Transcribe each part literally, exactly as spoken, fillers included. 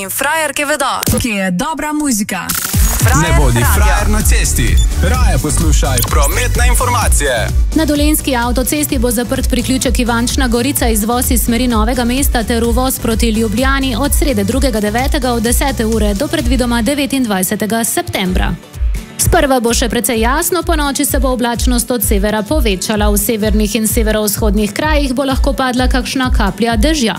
in frajerke vedo, kje je dobra muzika. Frajer ne bodi frajer na cesti. Raje poslušaj prometne informacije. Na Dolenjski avtocesti bo zaprt priključek Ivančna Gorica, izvoz iz smeri Novega mesta ter uvoz proti Ljubljani od srede drugega devetega od desete ure do predvidoma devetindvajsetega septembra. Sprva bo še precej jasno, po noči se bo oblačnost od severa povečala. V severnih in severovzhodnih krajih bo lahko padla kakšna kaplja dežja.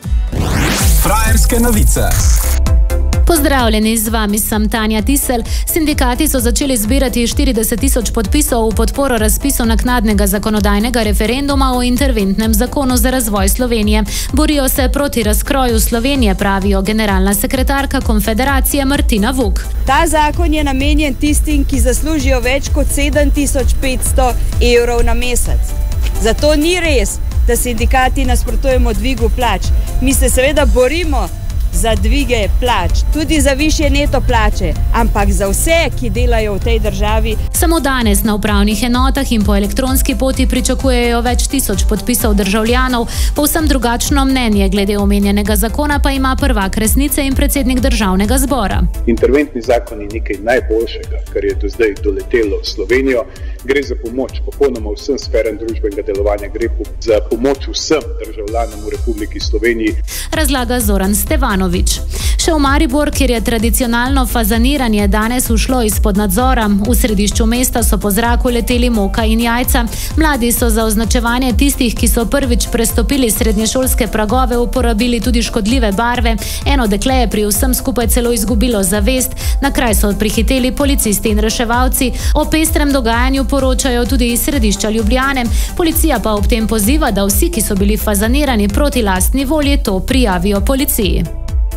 Frajerske novice. Pozdravljeni, z vami sem Tanja Tisel. Sindikati so začeli zbirati štirideset tisoč podpisov v podporo razpisu naknadnega zakonodajnega referenduma o interventnem zakonu za razvoj Slovenije. Borijo se proti razkroju Slovenije, pravijo generalna sekretarka Konfederacije Martina Vuk. Ta zakon je namenjen tistim, ki zaslužijo več kot sedem tisoč petsto evrov na mesec. Zato ni res, da sindikati nasprotujemo dvigu plač. Mi se seveda borimo za dvige plač, tudi za višje neto plače, ampak za vse, ki delajo v tej državi. Samo danes na upravnih enotah in po elektronski poti pričakujejo več tisoč podpisov državljanov. Povsem drugačno mnenje glede omenjenega zakona pa ima prvak resnice in predsednik državnega zbora. Interventni zakon je nekaj najboljšega, kar je do zdaj doletelo Slovenijo. Gre za pomoč popolnoma vsem sferam družbenega delovanja, gre za pomoč vsem državljanom v Republiki Sloveniji. Razlaga Zoran Stevanovič. Še v Maribor, kjer je tradicionalno fazaniranje danes ušlo izpod nadzora. V središču mesta so po zraku leteli moka in jajca. Mladi so za označevanje tistih, ki so prvič prestopili srednješolske pragove, uporabili tudi škodljive barve. Eno dekle je pri vsem skupaj celo izgubilo zavest. Na kraj so prihiteli policisti in reševalci. O pestrem dogajanju poročajo tudi iz središča Ljubljane. Policija pa ob tem poziva, da vsi, ki so bili fazanirani proti lastni volji, to prijavijo policiji.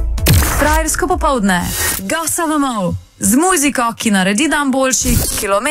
Frajersko popoldne. Gasa vamov. Z muziko, ki naredi dan boljši, kilometr.